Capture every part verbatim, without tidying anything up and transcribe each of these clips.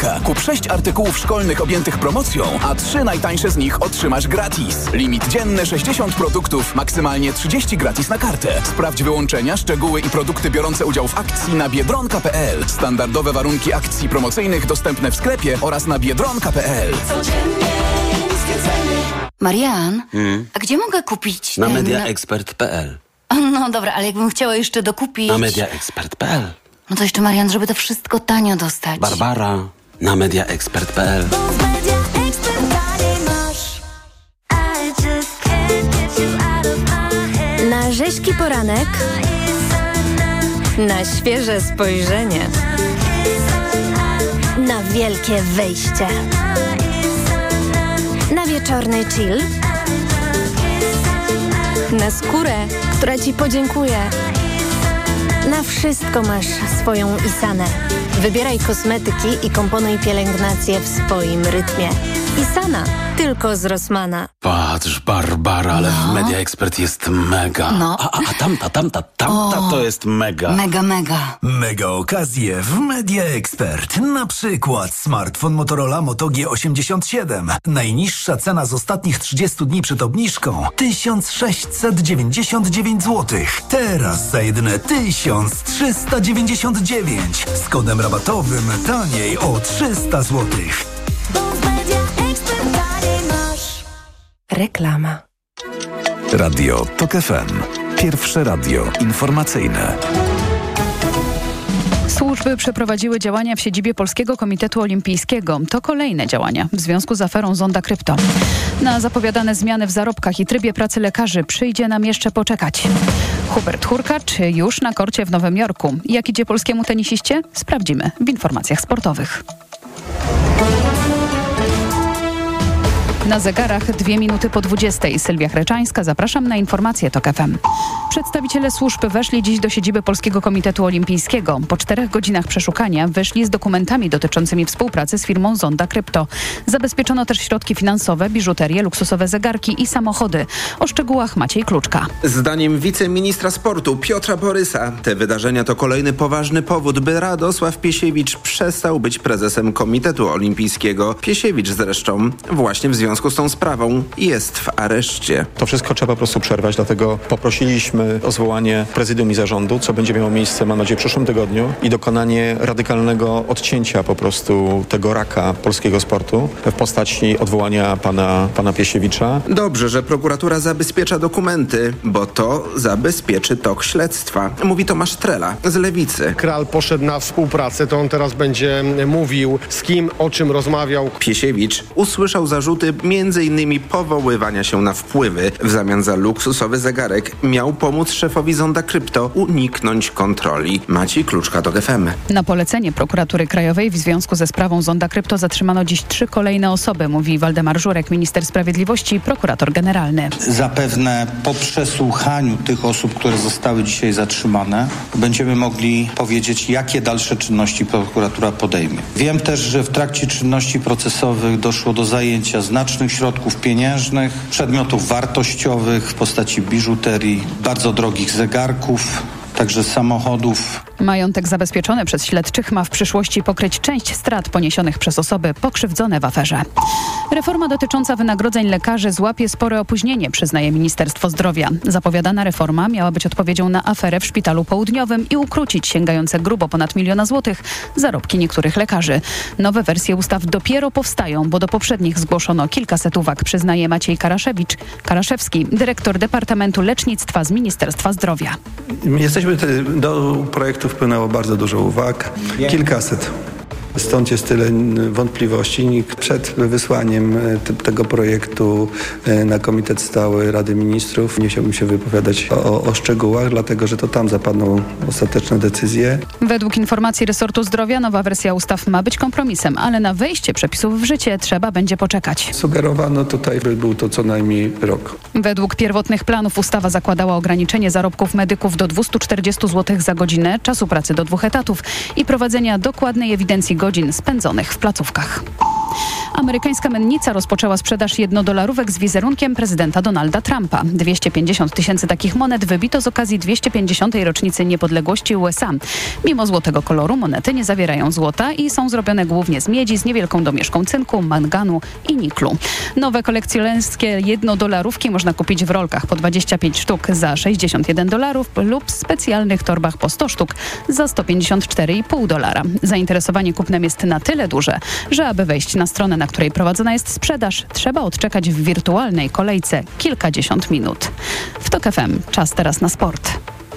Kup sześć artykułów szkolnych objętych promocją, a trzy najtańsze z nich otrzymasz gratis. Limit dzienny sześćdziesiąt produktów, maksymalnie trzydzieści gratis na kartę. Sprawdź wyłączenia, szczegóły i produkty biorące udział w akcji na biedronka kropka p l. Standardowe warunki akcji promocyjnych dostępne w sklepie oraz na biedronka kropka p l. Marian, Hmm? a gdzie mogę kupić Na ten... mediaexpert kropka p l. No dobra, ale jakbym chciała jeszcze dokupić... Na mediaexpert kropka p l. No to jeszcze, Marian, żeby to wszystko tanio dostać. Barbara, na mediaexpert kropka p l. Na rzeźki poranek, na świeże spojrzenie, na wielkie wyjście, na wieczorny chill, na skórę, która Ci podziękuje. Na wszystko masz swoją Isanę. Wybieraj kosmetyki i komponuj pielęgnację w swoim rytmie. Isana, tylko z Rossmana. Patrz, Barbara, ale No. w MediaExpert jest mega. No. A, a, a tamta, tamta, tamta O. to jest mega. Mega, mega. Mega okazje w Media Expert. Na przykład smartfon Motorola Moto G osiemdziesiąt siedem. Najniższa cena z ostatnich trzydziestu dni przed obniżką tysiąc sześćset dziewięćdziesiąt dziewięć złotych. Teraz za jedyne tysiąc trzysta dziewięćdziesiąt dziewięć. Z kodem rabatowym taniej o trzysta złotych. Reklama. Radio Tok F M. Pierwsze radio informacyjne. Służby przeprowadziły działania w siedzibie Polskiego Komitetu Olimpijskiego. To kolejne działania w związku z aferą Zonda Krypto. Na zapowiadane zmiany w zarobkach i trybie pracy lekarzy przyjdzie nam jeszcze poczekać. Hubert Hurkacz już na korcie w Nowym Jorku. Jak idzie polskiemu tenisiście? Sprawdzimy w informacjach sportowych. Na zegarach dwie minuty po dwudziestej. Sylwia Chreczańska, zapraszam na informacje Tok F M. Przedstawiciele służb weszli dziś do siedziby Polskiego Komitetu Olimpijskiego. Po czterech godzinach przeszukania wyszli z dokumentami dotyczącymi współpracy z firmą Zonda Krypto. Zabezpieczono też środki finansowe, biżuterię, luksusowe zegarki i samochody. O szczegółach Maciej Kluczka. Zdaniem wiceministra sportu Piotra Borysa te wydarzenia to kolejny poważny powód, by Radosław Piesiewicz przestał być prezesem Komitetu Olimpijskiego. Piesiewicz zresztą właśnie w związku z tą sprawą jest w areszcie. To wszystko trzeba po prostu przerwać, dlatego poprosiliśmy o zwołanie prezydium i zarządu, co będzie miało miejsce, mam nadzieję, w przyszłym tygodniu i dokonanie radykalnego odcięcia po prostu tego raka polskiego sportu w postaci odwołania pana, pana Piesiewicza. Dobrze, że prokuratura zabezpiecza dokumenty, bo to zabezpieczy tok śledztwa, mówi Tomasz Trela z Lewicy. Kral poszedł na współpracę, to on teraz będzie mówił, z kim, o czym rozmawiał. Piesiewicz usłyszał zarzuty między innymi powoływania się na wpływy. W zamian za luksusowy zegarek miał pomóc szefowi Zonda Krypto uniknąć kontroli. Maciej Kluczka, Tok F M. Na polecenie prokuratury krajowej w związku ze sprawą Zonda Krypto zatrzymano dziś trzy kolejne osoby, mówi Waldemar Żurek, minister sprawiedliwości i prokurator generalny. Zapewne po przesłuchaniu tych osób, które zostały dzisiaj zatrzymane, będziemy mogli powiedzieć, jakie dalsze czynności prokuratura podejmie. Wiem też, że w trakcie czynności procesowych doszło do zajęcia znacznych środków pieniężnych, przedmiotów wartościowych w postaci biżuterii, bardzo drogich zegarków, także samochodów. Majątek zabezpieczony przez śledczych ma w przyszłości pokryć część strat poniesionych przez osoby pokrzywdzone w aferze. Reforma dotycząca wynagrodzeń lekarzy złapie spore opóźnienie, przyznaje Ministerstwo Zdrowia. Zapowiadana reforma miała być odpowiedzią na aferę w Szpitalu Południowym i ukrócić sięgające grubo ponad miliona złotych zarobki niektórych lekarzy. Nowe wersje ustaw dopiero powstają, bo do poprzednich zgłoszono kilkaset uwag, przyznaje Maciej Karaszewicz, Karaszewski, dyrektor Departamentu Lecznictwa z Ministerstwa Zdrowia. Jesteśmy te, do projektu wpłynęło bardzo dużo uwag, kilkaset. Stąd jest tyle wątpliwości. Nikt przed wysłaniem te, tego projektu na Komitet Stały Rady Ministrów nie chciałbym się wypowiadać o, o szczegółach, dlatego że to tam zapadną ostateczne decyzje. Według informacji resortu zdrowia nowa wersja ustaw ma być kompromisem, ale na wejście przepisów w życie trzeba będzie poczekać. Sugerowano tutaj, by był to co najmniej rok. Według pierwotnych planów ustawa zakładała ograniczenie zarobków medyków do dwieście czterdzieści złotych za godzinę, czasu pracy do dwóch etatów i prowadzenia dokładnej ewidencji godzin spędzonych w placówkach. Amerykańska mennica rozpoczęła sprzedaż jednodolarówek z wizerunkiem prezydenta Donalda Trumpa. dwieście pięćdziesiąt tysięcy takich monet wybito z okazji dwieście pięćdziesiątej rocznicy niepodległości U S A. Mimo złotego koloru monety nie zawierają złota i są zrobione głównie z miedzi z niewielką domieszką cynku, manganu i niklu. Nowe kolekcjonerskie jednodolarówki można kupić w rolkach po dwadzieścia pięć sztuk za sześćdziesiąt jeden dolarów lub w specjalnych torbach po sto sztuk za sto pięćdziesiąt cztery i pół dolara. Zainteresowanie kupnem jest na tyle duże, że aby wejść na stronę, na której prowadzona jest sprzedaż, trzeba odczekać w wirtualnej kolejce kilkadziesiąt minut. W TOK F M czas teraz na sport.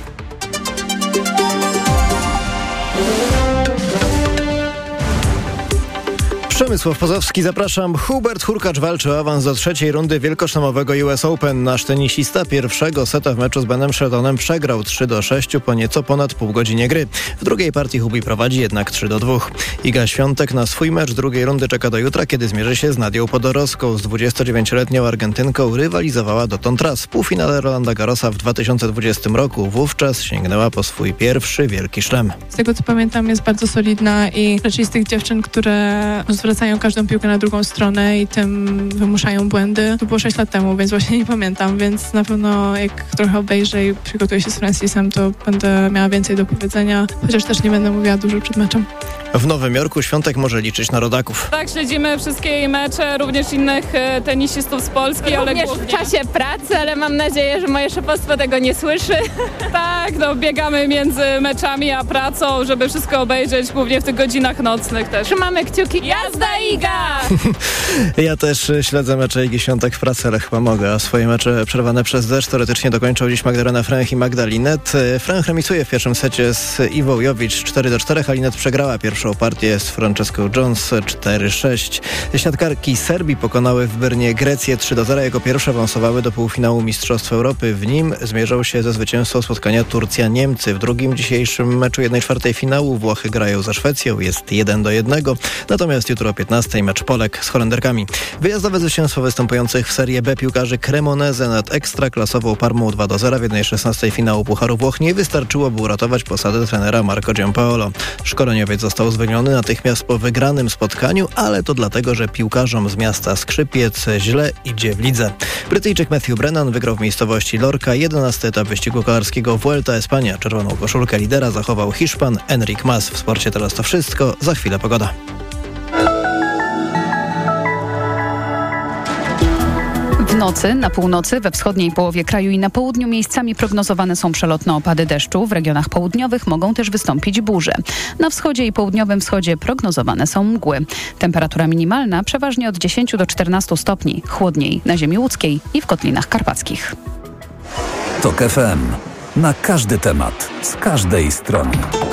Przemysław Pozowski, zapraszam. Hubert Hurkacz walczy o awans do trzeciej rundy wielkoszlemowego U S Open. Nasz tenisista pierwszego seta w meczu z Benem Sheltonem przegrał trzy do sześciu po nieco ponad pół godzinie gry. W drugiej partii Hubi prowadzi jednak trzy do dwóch. Iga Świątek na swój mecz drugiej rundy czeka do jutra, kiedy zmierzy się z Nadią Podorowską. Z dwudziestodziewięcioletnią Argentynką rywalizowała dotąd raz w półfinale Rolanda Garrosa w dwa tysiące dwudziestym roku. Wówczas sięgnęła po swój pierwszy wielki szlem. Z tego co pamiętam jest bardzo solidna i raczej z tych dziewczyn, które zwracają każdą piłkę na drugą stronę i tym wymuszają błędy. To było sześć lat temu, więc właśnie nie pamiętam, więc na pewno jak trochę obejrzę i przygotuję się z Francisem, to będę miała więcej do powiedzenia, chociaż też nie będę mówiła dużo przed meczem. W Nowym Jorku Świątek może liczyć na rodaków. Tak, śledzimy wszystkie mecze, również innych e, tenisistów z Polski, ale również głównie w czasie pracy, ale mam nadzieję, że moje szefostwo tego nie słyszy. Tak, no biegamy między meczami a pracą, żeby wszystko obejrzeć, głównie w tych godzinach nocnych też. Trzymamy kciuki. Jazda Iga! Ja też śledzę mecze Igi Świątek w pracy, ale chyba mogę. A swoje mecze przerwane przez deszcz teoretycznie dokończą dziś Magdalena Fręch i Magda Linet. Fręch remisuje w pierwszym secie z Iwą Jowicz cztery do czterech, a Linet przegrała pierwszą partię z Franceską Jones cztery sześć. Siatkarki Serbii pokonały w Brnie Grecję trzy do zera. Jako pierwsze awansowały do półfinału Mistrzostw Europy. W nim zmierzą się ze zwycięzcą spotkania Turcja-Niemcy. W drugim dzisiejszym meczu jednej czwartej finału Włochy grają ze Szwecją. Jest jeden do jednego. Natomiast jutro o piętnastej mecz Polek z Holenderkami. Wyjazdowe zwycięstwo występujących w Serie B piłkarzy Cremoneze nad ekstraklasową Parmą dwa do zera w jednej szesnastej finału Pucharu Włoch nie wystarczyło, by uratować posadę trenera Marco Giampaolo. Szkoleniowiec został zwolniony natychmiast po wygranym spotkaniu, ale to dlatego, że piłkarzom z miasta Skrzypiec źle idzie w lidze. Brytyjczyk Matthew Brennan wygrał w miejscowości Lorca jedenasty etap wyścigu kolarskiego Vuelta Espania. Czerwoną koszulkę lidera zachował Hiszpan Enric Mas. W sporcie teraz to wszystko. Za chwilę pogoda. W nocy, na północy, we wschodniej połowie kraju i na południu miejscami prognozowane są przelotne opady deszczu. W regionach południowych mogą też wystąpić burze. Na wschodzie i południowym wschodzie prognozowane są mgły. Temperatura minimalna przeważnie od dziesięciu do czternastu stopni. Chłodniej na ziemi łódzkiej i w kotlinach karpackich. TOK F M. Na każdy temat, z każdej strony.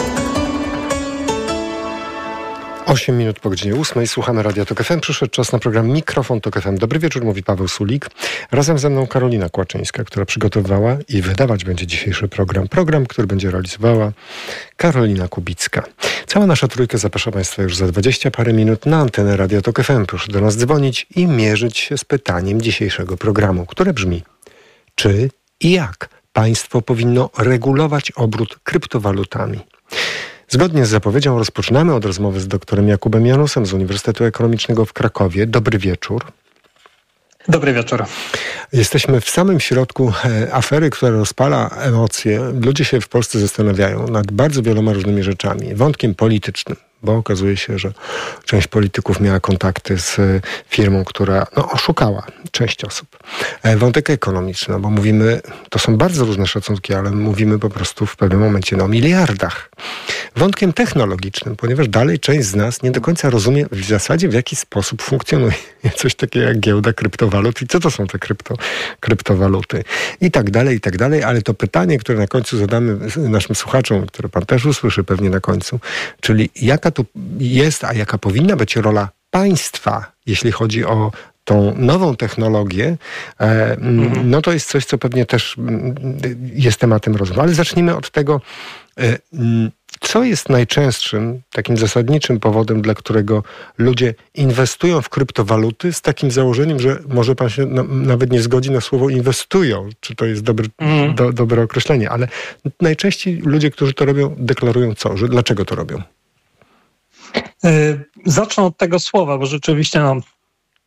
osiem minut po godzinie ósmej. Słuchamy Radia TOK F M. Przyszedł czas na program Mikrofon TOK F M. Dobry wieczór, mówi Paweł Sulik. Razem ze mną Karolina Kłaczyńska, która przygotowywała i wydawać będzie dzisiejszy program. Program, który będzie realizowała Karolina Kubicka. Cała nasza trójka zaprasza Państwa już za dwadzieścia parę minut na antenę Radia TOK F M. Proszę do nas dzwonić i mierzyć się z pytaniem dzisiejszego programu, które brzmi: czy i jak państwo powinno regulować obrót kryptowalutami? Zgodnie z zapowiedzią rozpoczynamy od rozmowy z doktorem Jakubem Janusem z Uniwersytetu Ekonomicznego w Krakowie. Dobry wieczór. Dobry wieczór. Jesteśmy w samym środku e, afery, która rozpala emocje. Ludzie się w Polsce zastanawiają nad bardzo wieloma różnymi rzeczami. Wątkiem politycznym, bo okazuje się, że część polityków miała kontakty z firmą, która no, oszukała część osób. E, wątek ekonomiczny, bo mówimy, to są bardzo różne szacunki, ale mówimy po prostu w pewnym momencie no, o miliardach. Wątkiem technologicznym, ponieważ dalej część z nas nie do końca rozumie w zasadzie, w jaki sposób funkcjonuje coś takiego jak giełda kryptowalut i co to są te krypto, kryptowaluty i tak dalej, i tak dalej, ale to pytanie, które na końcu zadamy naszym słuchaczom, które pan też usłyszy pewnie na końcu, czyli jaka tu jest, a jaka powinna być rola państwa, jeśli chodzi o tą nową technologię, e, mhm. no to jest coś, co pewnie też jest tematem rozmowy. Ale zacznijmy od tego, e, co jest najczęstszym, takim zasadniczym powodem, dla którego ludzie inwestują w kryptowaluty z takim założeniem, że może pan się na, nawet nie zgodzi na słowo inwestują, czy to jest dobry, mhm. do, dobre określenie, ale najczęściej ludzie, którzy to robią, deklarują co? Że dlaczego to robią? Zacznę od tego słowa, bo rzeczywiście no,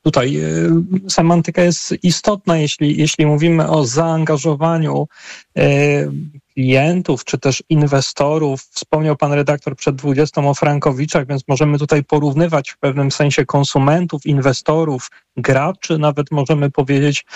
tutaj semantyka jest istotna, jeśli, jeśli mówimy o zaangażowaniu klientów, czy też inwestorów. Wspomniał pan redaktor przed dwudziestą o frankowiczach, więc możemy tutaj porównywać w pewnym sensie konsumentów, inwestorów, graczy, nawet możemy powiedzieć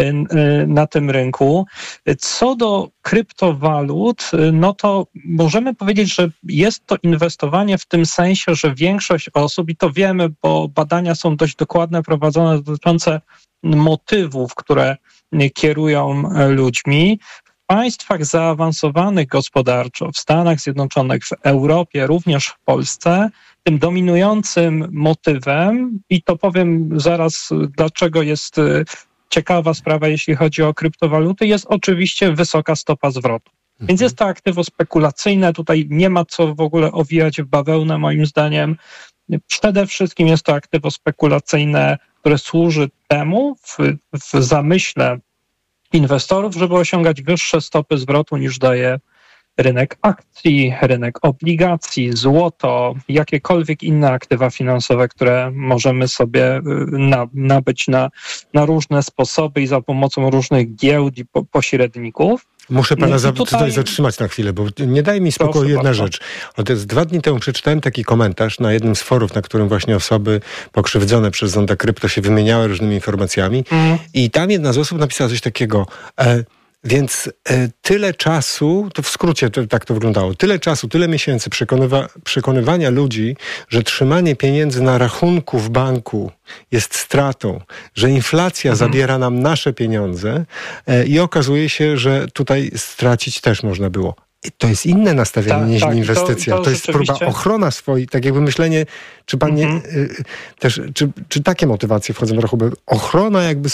na tym rynku. Co do kryptowalut, no to możemy powiedzieć, że jest to inwestowanie w tym sensie, że większość osób, i to wiemy, bo badania są dość dokładne, prowadzone dotyczące motywów, które kierują ludźmi, w państwach zaawansowanych gospodarczo, w Stanach Zjednoczonych, w Europie, również w Polsce, tym dominującym motywem, i to powiem zaraz, dlaczego jest ciekawa sprawa, jeśli chodzi o kryptowaluty, jest oczywiście wysoka stopa zwrotu. Mhm. Więc jest to aktywo spekulacyjne, tutaj nie ma co w ogóle owijać w bawełnę, moim zdaniem. Przede wszystkim jest to aktywo spekulacyjne, które służy temu w, w zamyśle inwestorów, żeby osiągać wyższe stopy zwrotu niż daje rynek akcji, rynek obligacji, złoto, jakiekolwiek inne aktywa finansowe, które możemy sobie na, nabyć na, na różne sposoby i za pomocą różnych giełd i po, pośredników. Muszę pana za, tutaj... tutaj zatrzymać na chwilę, bo nie daje mi spokoju Proszę jedna bardzo. rzecz. Otóż dwa dni temu przeczytałem taki komentarz na jednym z forów, na którym właśnie osoby pokrzywdzone przez Zonda Krypto się wymieniały różnymi informacjami. Mm. I tam jedna z osób napisała coś takiego... E, Więc e, tyle czasu, to w skrócie to, tak to wyglądało, tyle czasu, tyle miesięcy przekonywa, przekonywania ludzi, że trzymanie pieniędzy na rachunku w banku jest stratą, że inflacja mhm. zabiera nam nasze pieniądze e, i okazuje się, że tutaj stracić też można było. I to jest inne nastawienie tak, niż tak, inwestycja. To, to, to jest rzeczywiście... próba ochrona swojej, tak jakby myślenie, czy pan nie, mhm. y, też, czy, czy takie motywacje wchodzą do rachunku? Ochrona jakby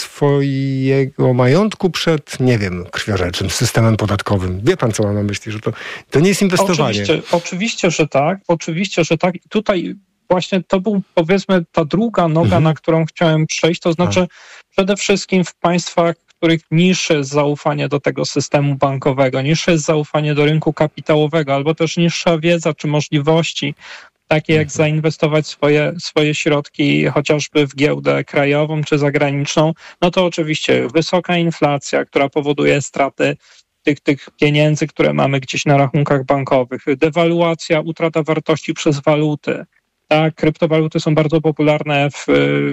swojego majątku przed, nie wiem, krwiożerczym systemem podatkowym. Wie pan, co mam na myśli, że to, to nie jest inwestowanie. Oczywiście, oczywiście, że tak. Oczywiście, że tak. I tutaj właśnie to był, powiedzmy, ta druga noga, mhm. na którą chciałem przejść, to znaczy A. przede wszystkim w państwach, w których niższe jest zaufanie do tego systemu bankowego, niższe jest zaufanie do rynku kapitałowego, albo też niższa wiedza czy możliwości, takie jak zainwestować swoje, swoje środki chociażby w giełdę krajową czy zagraniczną, no to oczywiście wysoka inflacja, która powoduje straty tych, tych pieniędzy, które mamy gdzieś na rachunkach bankowych, dewaluacja, utrata wartości przez waluty. Tak, kryptowaluty są bardzo popularne w,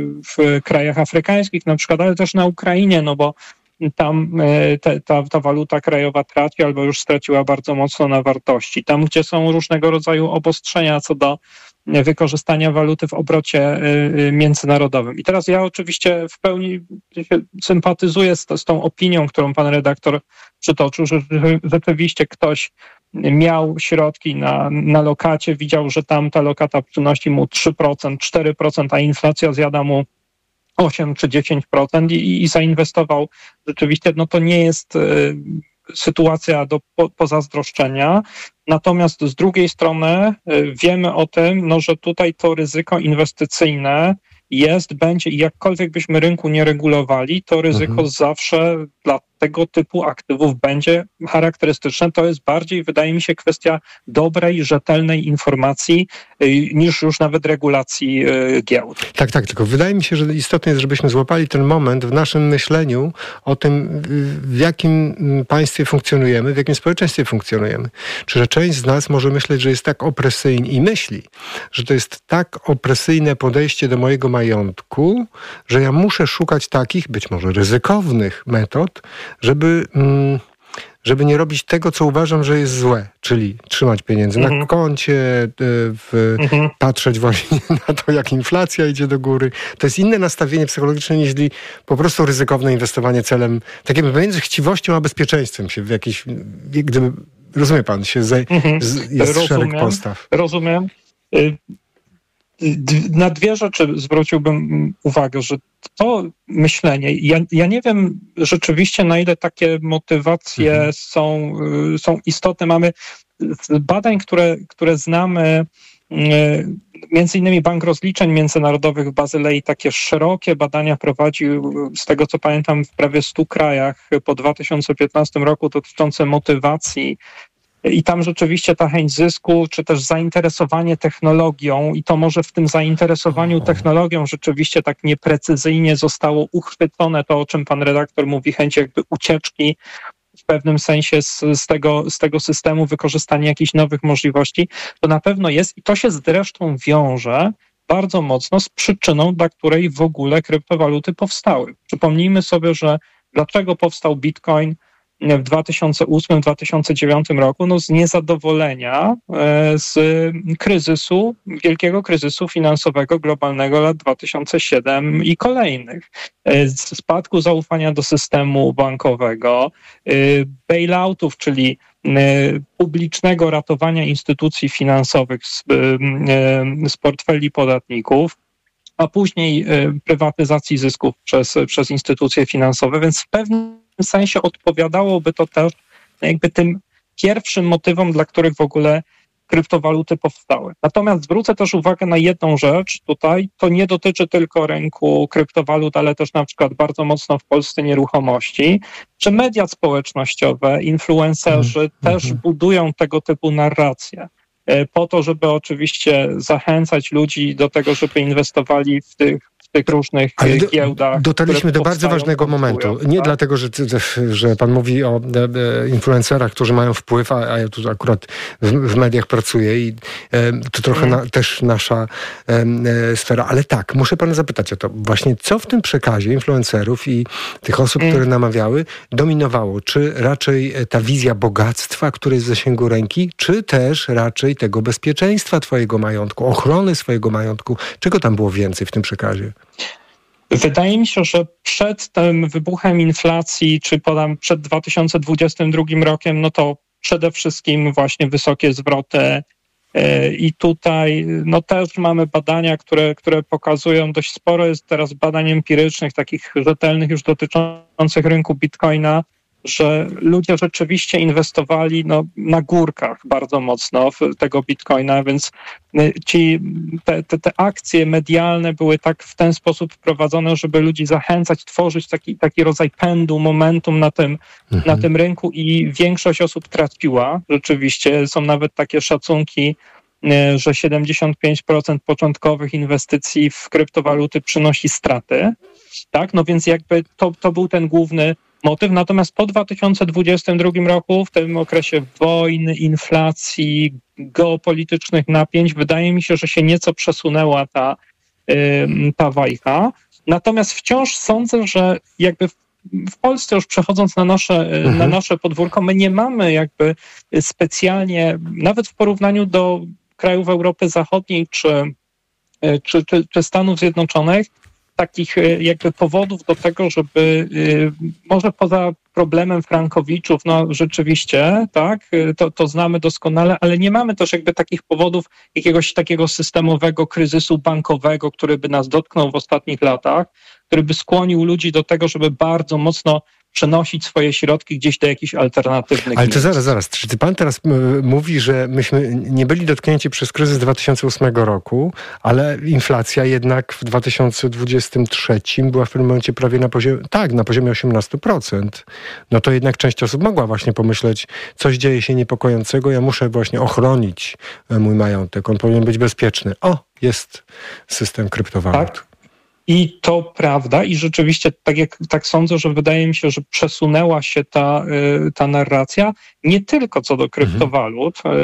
w krajach afrykańskich na przykład, ale też na Ukrainie, no bo tam te, ta, ta waluta krajowa traci albo już straciła bardzo mocno na wartości. Tam, gdzie są różnego rodzaju obostrzenia co do wykorzystania waluty w obrocie międzynarodowym. I teraz ja oczywiście w pełni sympatyzuję z, z tą opinią, którą pan redaktor przytoczył, że rzeczywiście ktoś miał środki na, na lokacie, widział, że tam ta lokata przynosi mu trzy procent, cztery procent, a inflacja zjada mu osiem czy dziesięć procent i, i zainwestował. Rzeczywiście, no to nie jest y, sytuacja do po, pozazdroszczenia. Natomiast z drugiej strony y, wiemy o tym, no, że tutaj to ryzyko inwestycyjne jest, będzie i jakkolwiek byśmy rynku nie regulowali, to ryzyko mhm. zawsze dla tego typu aktywów będzie charakterystyczne. To jest bardziej, wydaje mi się, kwestia dobrej, rzetelnej informacji y, niż już nawet regulacji y, giełd. Tak, tak, tylko wydaje mi się, że istotne jest, żebyśmy złapali ten moment w naszym myśleniu o tym, w jakim państwie funkcjonujemy, w jakim społeczeństwie funkcjonujemy. Czy że część z nas może myśleć, że jest tak opresyjny i myśli, że to jest tak opresyjne podejście do mojego majątku, że ja muszę szukać takich, być może ryzykownych metod, żeby, żeby nie robić tego, co uważam, że jest złe, czyli trzymać pieniędzy mhm. na koncie, w, mhm. patrzeć właśnie na to, jak inflacja idzie do góry. To jest inne nastawienie psychologiczne niż po prostu ryzykowne inwestowanie celem, takim między chciwością a bezpieczeństwem się w jakiś, gdyby, rozumie pan, się ze, mhm. z, jest rozumiem, szereg postaw. Rozumiem. Na dwie rzeczy zwróciłbym uwagę, że to myślenie, ja, ja nie wiem rzeczywiście, na ile takie motywacje mhm. są, są istotne. Mamy badań, które, które znamy, między innymi Bank Rozliczeń Międzynarodowych w Bazylei takie szerokie badania prowadził, z tego co pamiętam, w prawie stu krajach po dwa tysiące piętnastym roku dotyczące motywacji I tam rzeczywiście ta chęć zysku, czy też zainteresowanie technologią i to może w tym zainteresowaniu technologią rzeczywiście tak nieprecyzyjnie zostało uchwycone to, o czym pan redaktor mówi, chęć jakby ucieczki w pewnym sensie z, z, tego, z tego systemu, wykorzystanie jakichś nowych możliwości, to na pewno jest i to się zresztą wiąże bardzo mocno z przyczyną, dla której w ogóle kryptowaluty powstały. Przypomnijmy sobie, że dlaczego powstał Bitcoin w dwa tysiące ósmym dwa tysiące dziewiątym roku, no z niezadowolenia z kryzysu, wielkiego kryzysu finansowego globalnego lat dwa tysiące siódmy i kolejnych. Z spadku zaufania do systemu bankowego, bailoutów, czyli publicznego ratowania instytucji finansowych z, z portfeli podatników, a później prywatyzacji zysków przez, przez instytucje finansowe, więc w pewnym sensie odpowiadałoby to też jakby tym pierwszym motywom, dla których w ogóle kryptowaluty powstały. Natomiast zwrócę też uwagę na jedną rzecz tutaj, to nie dotyczy tylko rynku kryptowalut, ale też na przykład bardzo mocno w Polsce nieruchomości, że media społecznościowe, influencerzy mm. też mm. budują tego typu narracje po to, żeby oczywiście zachęcać ludzi do tego, żeby inwestowali w tych w tych różnych Ale do, giełdach. Dotarliśmy do bardzo ważnego momentu. Nie tak? dlatego, że, że pan mówi o influencerach, którzy mają wpływ, a ja tu akurat w, w mediach pracuję i e, to trochę mm. na, też nasza e, sfera. Ale tak, muszę pana zapytać o to. Właśnie co w tym przekazie influencerów i tych osób, mm. które namawiały, dominowało? Czy raczej ta wizja bogactwa, które jest w zasięgu ręki, czy też raczej tego bezpieczeństwa twojego majątku, ochrony swojego majątku? Czego tam było więcej w tym przekazie? Wydaje mi się, że przed tym wybuchem inflacji, czy podam przed dwa tysiące dwudziestym drugim rokiem, no to przede wszystkim właśnie wysokie zwroty i tutaj no też mamy badania, które, które pokazują, dość sporo jest teraz badań empirycznych, takich rzetelnych już dotyczących rynku Bitcoina, że ludzie rzeczywiście inwestowali no, na górkach bardzo mocno w tego Bitcoina, więc ci, te, te, te akcje medialne były tak w ten sposób wprowadzone, żeby ludzi zachęcać, tworzyć taki, taki rodzaj pędu, momentum na tym, mhm. na tym rynku i większość osób traciła. Rzeczywiście są nawet takie szacunki, że siedemdziesiąt pięć procent początkowych inwestycji w kryptowaluty przynosi straty. Tak, no więc jakby to, to był ten główny motyw. Natomiast po dwa tysiące dwudziestym drugim roku, w tym okresie wojny, inflacji, geopolitycznych napięć, wydaje mi się, że się nieco przesunęła ta, ta wajcha. Natomiast wciąż sądzę, że jakby w, w Polsce, już przechodząc na nasze, mhm. na nasze podwórko, my nie mamy jakby specjalnie, nawet w porównaniu do krajów Europy Zachodniej czy, czy, czy, czy Stanów Zjednoczonych, takich jakby powodów do tego, żeby może poza problemem frankowiczów, no rzeczywiście, tak, to, to znamy doskonale, ale nie mamy też jakby takich powodów jakiegoś takiego systemowego kryzysu bankowego, który by nas dotknął w ostatnich latach, który by skłonił ludzi do tego, żeby bardzo mocno przenosić swoje środki gdzieś do jakichś alternatywnych Ale to miejsc. zaraz, zaraz. Czy pan teraz m- mówi, że myśmy nie byli dotknięci przez kryzys dwa tysiące ósmego roku, ale inflacja jednak w dwa tysiące dwudziestym trzecim była w pewnym momencie prawie na poziomie, tak, na poziomie osiemnaście procent. No to jednak część osób mogła właśnie pomyśleć, coś dzieje się niepokojącego, ja muszę właśnie ochronić mój majątek, on powinien być bezpieczny. O, jest system kryptowalut. Tak. I to prawda i rzeczywiście tak jak tak sądzę, że wydaje mi się, że przesunęła się ta, ta narracja nie tylko co do kryptowalut,